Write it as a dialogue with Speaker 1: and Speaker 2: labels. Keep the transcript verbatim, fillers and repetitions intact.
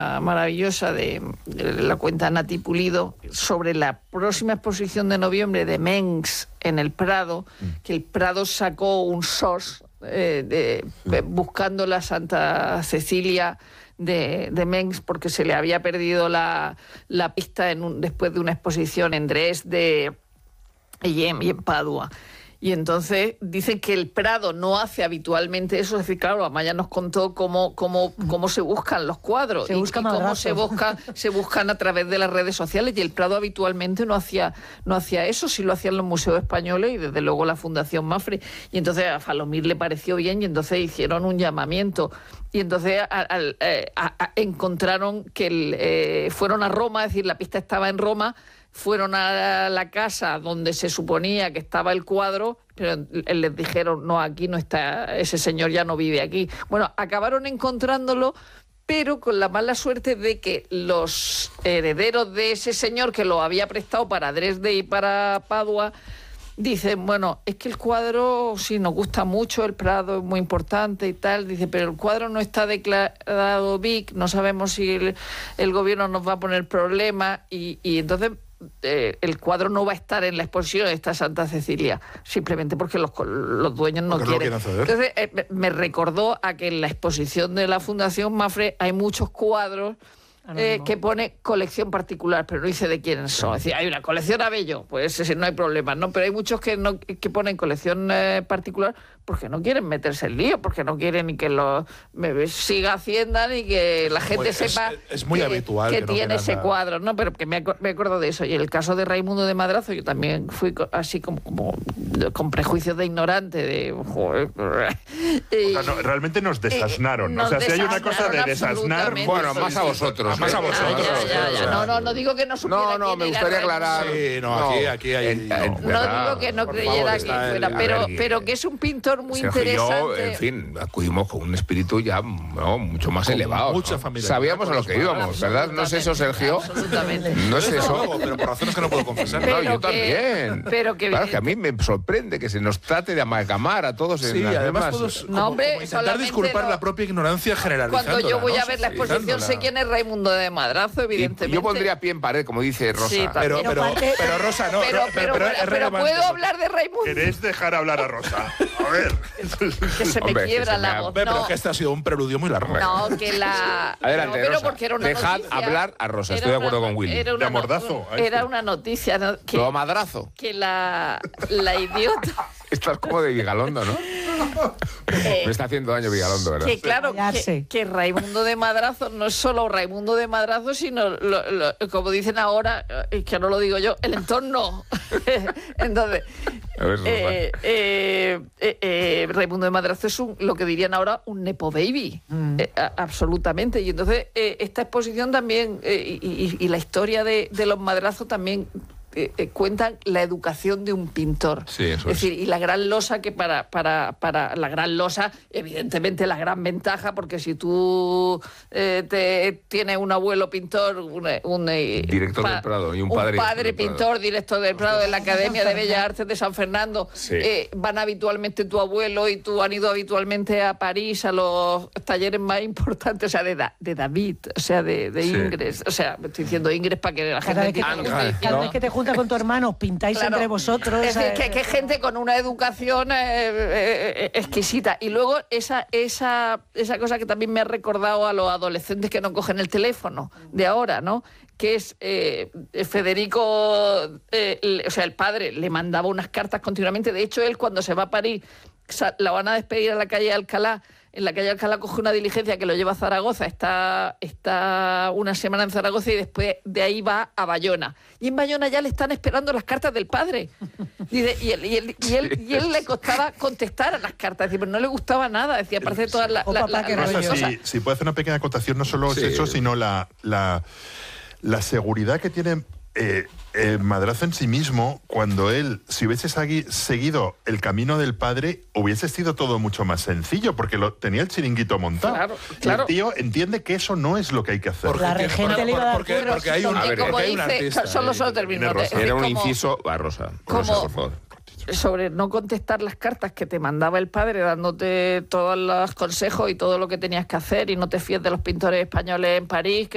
Speaker 1: maravillosa de, de la cuenta Nati Pulido sobre la próxima exposición de noviembre de Mengs en el Prado, que el Prado sacó un S O S eh, de, de, buscando la Santa Cecilia de, de Mengs porque se le había perdido la, la pista en un, después de una exposición en Dresde y en, y en Padua. Y entonces dicen que el Prado no hace habitualmente eso. Es decir, claro, Amaya nos contó cómo, cómo, cómo se buscan los cuadros
Speaker 2: se
Speaker 1: y,
Speaker 2: busca
Speaker 1: y cómo se, busca, se buscan a través de las redes sociales. Y el Prado habitualmente no hacía, no hacía eso, sí lo hacían los museos españoles y desde luego la Fundación Mapfre. Y entonces a Falomir le pareció bien y entonces hicieron un llamamiento. Y entonces a, a, a, a, encontraron que el, eh, fueron a Roma, es decir, la pista estaba en Roma. Fueron a la casa donde se suponía que estaba el cuadro, pero les dijeron, no, aquí no está, ese señor ya no vive aquí. Bueno, acabaron encontrándolo, pero con la mala suerte de que los herederos de ese señor que lo había prestado para Dresde y para Padua, dicen, bueno, es que el cuadro sí nos gusta mucho, el Prado es muy importante y tal, dice, pero el cuadro no está declarado B I C, no sabemos si el, el gobierno nos va a poner problemas y, y entonces... Eh, el cuadro no va a estar en la exposición de esta Santa Cecilia, simplemente porque los, los dueños no
Speaker 3: porque
Speaker 1: quieren.
Speaker 3: No quieren
Speaker 1: Entonces eh, me recordó a que en la exposición de la Fundación Mapfre hay muchos cuadros eh, que pone colección particular, pero no dice de quiénes son. Es decir, hay una colección Abello, pues ese no hay problema, ¿no? Pero hay muchos que no que ponen colección eh, particular porque no quieren meterse en lío, porque no quieren ni que lo me, siga Hacienda ni que la gente
Speaker 3: es,
Speaker 1: sepa
Speaker 3: es, es muy
Speaker 1: que,
Speaker 3: habitual
Speaker 1: que,
Speaker 3: que no
Speaker 1: tiene ese
Speaker 3: nada.
Speaker 1: cuadro, ¿no? Pero que me, me acuerdo de eso. Y el caso de Raimundo de Madrazo, yo también fui así como, como con prejuicios de ignorante, de... Joder,
Speaker 3: y, o sea, no, realmente nos desasnaron.
Speaker 1: Nos
Speaker 3: o sea, si hay una cosa de desasnar...
Speaker 4: Bueno, más a vosotros.
Speaker 3: Más a vosotros.
Speaker 1: Ya, ya, ya. No, no, no digo que no supiera
Speaker 4: No, no, me gustaría aclarar...
Speaker 3: Sí, no, aquí, aquí hay...
Speaker 1: En, en, no, no digo que no creyera que fuera, el, pero, ver, pero que es un pintor muy
Speaker 4: Sergio
Speaker 1: interesante.
Speaker 4: Y yo, en fin, acudimos con un espíritu ya no, mucho más
Speaker 3: con
Speaker 4: elevado.
Speaker 3: Mucha
Speaker 4: ¿no?
Speaker 3: familia.
Speaker 4: Sabíamos a lo que íbamos, ¿verdad? ¿No es eso, Sergio?
Speaker 1: Absolutamente.
Speaker 4: No es eso.
Speaker 3: No, pero por razones que no puedo confesar.
Speaker 4: No, yo
Speaker 1: que,
Speaker 4: también.
Speaker 1: Pero que,
Speaker 4: claro, que a mí me sorprende que se nos trate de amalgamar a todos.
Speaker 3: Sí,
Speaker 4: en las
Speaker 3: además
Speaker 4: demás.
Speaker 3: todos
Speaker 1: no, hombre,
Speaker 3: como, como intentar disculpar
Speaker 1: no.
Speaker 3: la propia ignorancia generalizándola.
Speaker 1: Cuando yo voy
Speaker 3: ¿no?
Speaker 1: a ver la exposición sé quién es Raimundo de Madrazo, evidentemente.
Speaker 4: Y yo pondría pie en pared, como dice Rosa.
Speaker 1: Sí,
Speaker 3: pero, pero, pero,
Speaker 2: parte,
Speaker 3: pero Rosa no.
Speaker 1: Pero, pero, pero,
Speaker 3: pero,
Speaker 1: pero ¿puedo hablar de Raimundo?
Speaker 3: ¿Queréis dejar hablar a Rosa? A ver.
Speaker 1: Que se me
Speaker 4: Hombre,
Speaker 1: quiebra
Speaker 4: que se
Speaker 1: la
Speaker 4: me
Speaker 1: voz.
Speaker 4: ha...
Speaker 3: Pero
Speaker 1: no.
Speaker 3: es que este ha sido un preludio muy largo.
Speaker 1: No, que la...
Speaker 4: Adelante,
Speaker 1: no, pero
Speaker 4: Rosa.
Speaker 1: porque era una
Speaker 4: Dejad
Speaker 1: noticia,
Speaker 4: hablar a Rosa, estoy de acuerdo
Speaker 1: una,
Speaker 4: con Willy.
Speaker 1: Era una,
Speaker 3: de mordazo.
Speaker 1: No, era una noticia, ¿no? Que,
Speaker 4: Todo madrazo.
Speaker 1: Que la, la idiota...
Speaker 4: Estás como de Vigalondo, ¿no?
Speaker 1: Eh,
Speaker 4: Me está haciendo daño Vigalondo, ¿verdad?
Speaker 1: Que claro, que, que Raimundo de Madrazo no es solo Raimundo de Madrazo, sino, lo, lo, como dicen ahora, es que no lo digo yo, el entorno. Entonces,
Speaker 4: A ver,
Speaker 1: eh, eh, eh, eh, Raimundo de Madrazo es un, lo que dirían ahora un nepo baby, mm. eh, a, absolutamente. Y entonces eh, esta exposición también, eh, y, y, y la historia de, de los Madrazos también... Eh, eh, cuentan la educación de un pintor.
Speaker 4: Sí, eso
Speaker 1: es
Speaker 4: es.
Speaker 1: decir, y la gran losa que para, para, para la gran losa, evidentemente la gran ventaja, porque si tú eh, te, tienes un abuelo pintor, un, un
Speaker 4: director
Speaker 1: pa,
Speaker 4: del Prado y un
Speaker 1: un
Speaker 4: padre,
Speaker 1: padre pintor, director del Prado de la Academia de Bellas Artes de San Fernando,
Speaker 4: sí.
Speaker 1: eh, van habitualmente tu abuelo y tú han ido habitualmente a París a los talleres más importantes, o sea, de, da, de David, o sea, de, de sí. Ingres, o sea, me estoy diciendo Ingres para que la
Speaker 2: cada
Speaker 1: gente...
Speaker 2: Vez que, cada, cada vez que te juntas con tu hermano, pintáis claro. entre vosotros.
Speaker 1: Es decir, que, que gente con una educación eh, eh, exquisita. Y luego esa, esa, esa cosa que también me ha recordado a los adolescentes que no cogen el teléfono de ahora, ¿no? Que es eh, Federico, eh, le, o sea, el padre le mandaba unas cartas continuamente. De hecho, él cuando se va a París, la van a despedir a la calle Alcalá. En la calle Alcalá coge una diligencia que lo lleva a Zaragoza, está, está una semana en Zaragoza y después de ahí va a Bayona. Y en Bayona ya le están esperando las cartas del padre. Y, de, y, él, y, él, y, él, y él le costaba contestar a las cartas, decir, pero no le gustaba nada, decía, parece todas las la, la, la,
Speaker 3: cosas. Si, si puedo hacer una pequeña acotación, no solo sí. es eso, sino la, la, la seguridad que tiene... Eh, el Madrazo en sí mismo, cuando él, si hubiese segui- seguido el camino del padre, hubiese sido todo mucho más sencillo, porque lo, tenía el chiringuito montado.
Speaker 1: Claro, claro.
Speaker 3: Y el tío entiende que eso no es lo que hay que hacer.
Speaker 2: Porque la regente le iba a dar
Speaker 3: porque, porque, porque hay un,
Speaker 1: ver,
Speaker 3: porque hay un
Speaker 1: dice,
Speaker 3: artista.
Speaker 1: Solo, solo termino.
Speaker 4: Era un inciso a Rosa. Rosa, por favor.
Speaker 1: Sobre no contestar las cartas que te mandaba el padre dándote todos los consejos y todo lo que tenías que hacer y no te fíes de los pintores españoles en París. Que